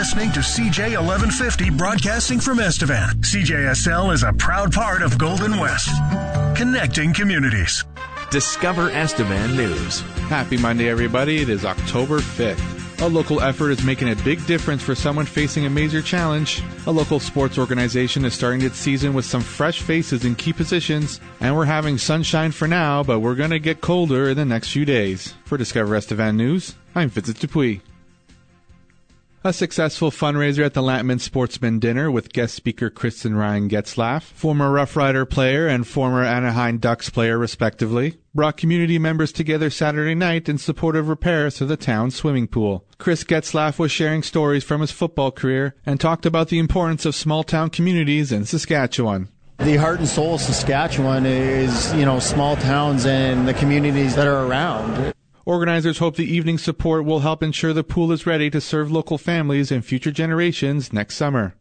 listening to CJ 1150 broadcasting from Estevan. CJSL is a proud part of Golden West, connecting communities. Discover Estevan News. Happy Monday, everybody. It is October 5th. A local effort is making a big difference for someone facing a major challenge. A local sports organization is starting its season with some fresh faces in key positions, and we're having sunshine for now, but we're going to get colder in the next few days. For Discover Estevan News, I'm Vincent Dupuis. A successful fundraiser at the Lampman Sportsman Dinner with guest speaker Kristen Ryan Getzlaff, former Rough Rider player and former Anaheim Ducks player respectively, brought community members together Saturday night in support of repairs to the town's swimming pool. Chris Getzlaff was sharing stories from his football career and talked about the importance of small-town communities in Saskatchewan. The heart and soul of Saskatchewan is, small towns and the communities that are around. Organizers hope the evening support will help ensure the pool is ready to serve local families and future generations next summer.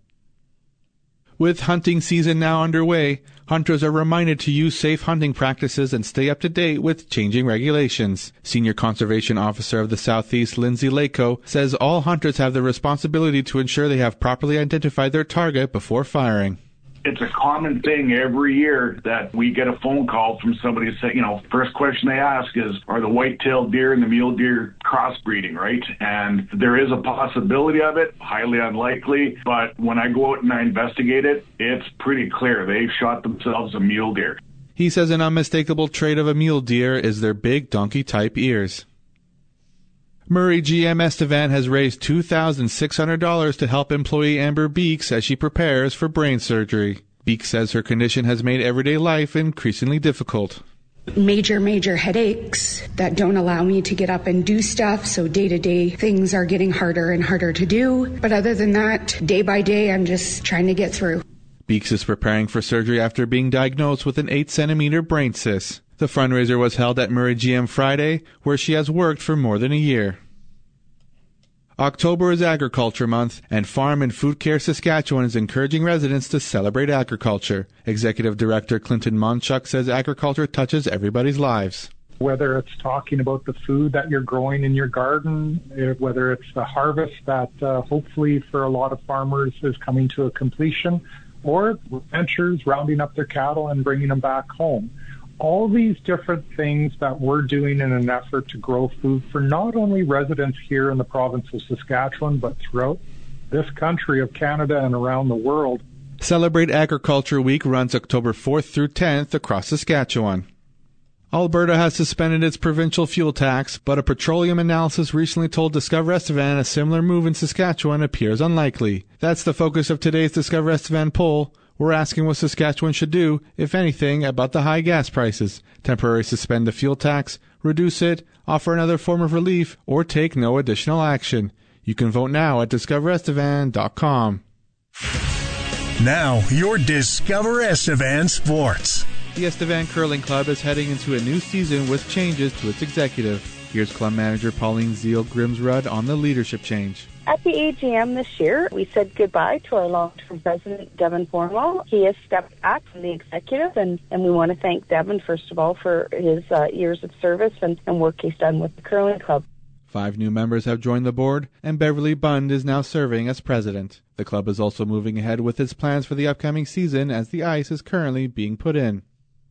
With hunting season now underway, hunters are reminded to use safe hunting practices and stay up to date with changing regulations. Senior Conservation Officer of the Southeast, Lindsay Lako, says all hunters have the responsibility to ensure they have properly identified their target before firing. It's a common thing every year that we get a phone call from somebody saying, first question they ask is, are the white-tailed deer and the mule deer crossbreeding, right? And there is a possibility of it, highly unlikely, but when I go out and I investigate it, it's pretty clear they've shot themselves a mule deer. He says an unmistakable trait of a mule deer is their big donkey-type ears. Murray GM Estevan has raised $2,600 to help employee Amber Beeks as she prepares for brain surgery. Beeks says her condition has made everyday life increasingly difficult. Major headaches that don't allow me to get up and do stuff, so day-to-day things are getting harder and harder to do. But other than that, day by day, I'm just trying to get through. Beeks is preparing for surgery after being diagnosed with an 8-centimeter brain cyst. The fundraiser was held at Murray GM Friday, where she has worked for more than a year. October is Agriculture Month, and Farm and Food Care Saskatchewan is encouraging residents to celebrate agriculture. Executive Director Clinton Monchuk says agriculture touches everybody's lives. Whether it's talking about the food that you're growing in your garden, whether it's the harvest that hopefully for a lot of farmers is coming to a completion, or ranchers rounding up their cattle and bringing them back home. All these different things that we're doing in an effort to grow food for not only residents here in the province of Saskatchewan, but throughout this country of Canada and around the world. Celebrate Agriculture Week runs October 4th through 10th across Saskatchewan. Alberta has suspended its provincial fuel tax, but a petroleum analysis recently told Discover Estevan a similar move in Saskatchewan appears unlikely. That's the focus of today's Discover Estevan poll. We're asking what Saskatchewan should do, if anything, about the high gas prices. Temporarily suspend the fuel tax, reduce it, offer another form of relief, or take no additional action. You can vote now at discoverestevan.com. Now, your Discover Estevan Sports. The Estevan Curling Club is heading into a new season with changes to its executive. Here's club manager Pauline Zeal-Grimsrud on the leadership change. At the AGM this year, we said goodbye to our long-term president, Devin Fornwell. He has stepped back from the executive, and we want to thank Devin, first of all, for his years of service and work he's done with the Curling Club. 5 new members have joined the board, and Beverly Bund is now serving as president. The club is also moving ahead with its plans for the upcoming season as the ice is currently being put in.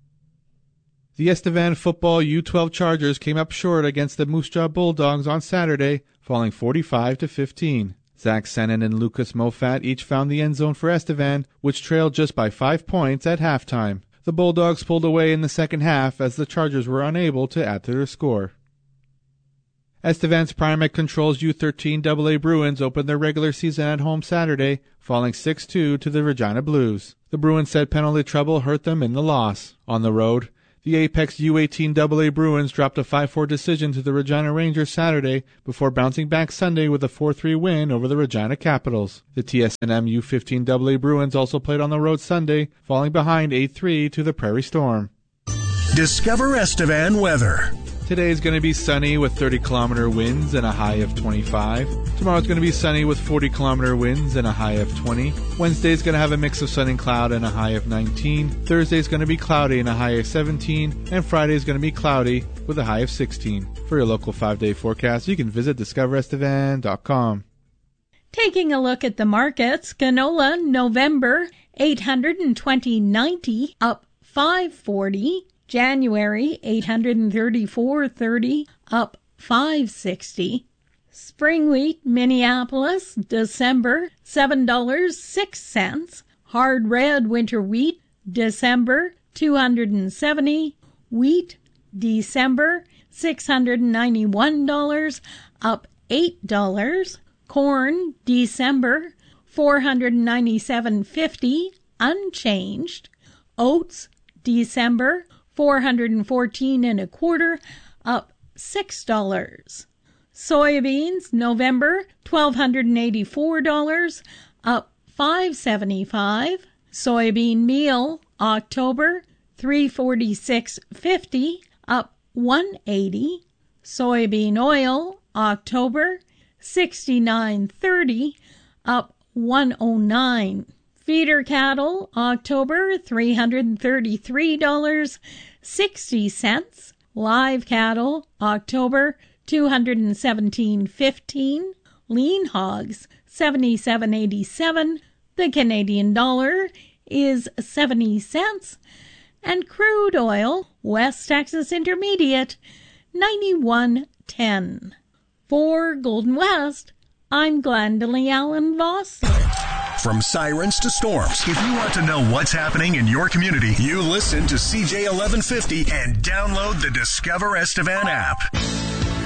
The Estevan football U12 Chargers came up short against the Moose Jaw Bulldogs on Saturday, falling 45-15. Zach Sennin and Lucas Mofat each found the end zone for Estevan, which trailed just by 5 points at halftime. The Bulldogs pulled away in the second half as the Chargers were unable to add to their score. Estevan's Primac Controls U13 AA Bruins opened their regular season at home Saturday, falling 6-2 to the Regina Blues. The Bruins said penalty trouble hurt them in the loss. On the road, the Apex U18 AA Bruins dropped a 5-4 decision to the Regina Rangers Saturday before bouncing back Sunday with a 4-3 win over the Regina Capitals. The TSNM U15 AA Bruins also played on the road Sunday, falling behind 8-3 to the Prairie Storm. Discover Estevan weather. Today is going to be sunny with 30-kilometer winds and a high of 25. Tomorrow is going to be sunny with 40-kilometer winds and a high of 20. Wednesday is going to have a mix of sun and cloud and a high of 19. Thursday is going to be cloudy and a high of 17. And Friday is going to be cloudy with a high of 16. For your local 5-day forecast, you can visit discoverestevan.com. Taking a look at the markets, canola November $820.90 up $5.40. January $834.30 up $5.60. Spring wheat Minneapolis December $7.06. Hard red winter wheat December $270. Wheat December $691 up $8. Corn December $497.50 unchanged. Oats December $414.25 up $6. Soybeans November $1,284 up $5.75. Soybean meal October $346.50 up $1.80. Soybean oil October $69.30 up $1.09. Feeder cattle October $333.60. Live cattle October $217.15. Lean hogs $77.87. The Canadian dollar is 70 cents. And crude oil West Texas Intermediate 91.10. For Golden West, I'm Glendalee Allen Vossler. From sirens to storms, if you want to know what's happening in your community, you listen to CJ 1150 and download the Discover Estevan app.